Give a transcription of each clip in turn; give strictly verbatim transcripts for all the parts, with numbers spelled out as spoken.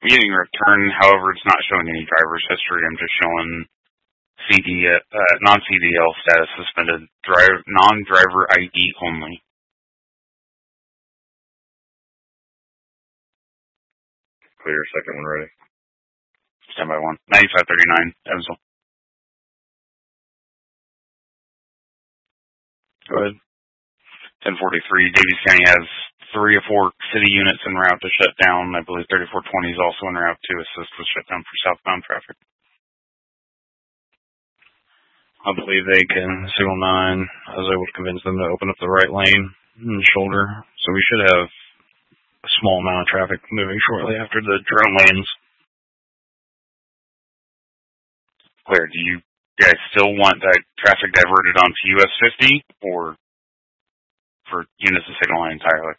I'm getting a return, however, it's not showing any driver's history. I'm just showing C D, uh, non-C D L status suspended, drive, non-driver I D only. Clear, second one ready. Stand by one. ninety-five thirty-nine, Evansville. Go ahead. ten forty-three, Davies County has three or four city units en route to shut down. I believe thirty-four twenty is also en route to assist with shutdown for southbound traffic. I believe they can, Signal nine, I was able to convince them to open up the right lane and shoulder. So we should have a small amount of traffic moving shortly after the drone lands. Claire, do you guys still want that traffic diverted onto U S fifty or for units of Signal nine entirely?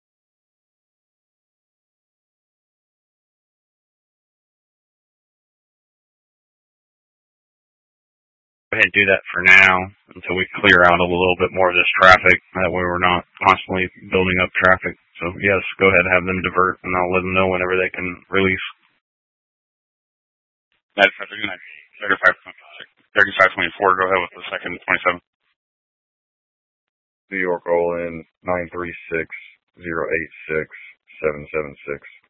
Go ahead and do that for now until we clear out a little bit more of this traffic. That way we're not constantly building up traffic. So yes, go ahead and have them divert, and I'll let them know whenever they can release. thirty-five twenty-four, go ahead with the second twenty-seven. New York roll in nine three six zero eight six seven seven six.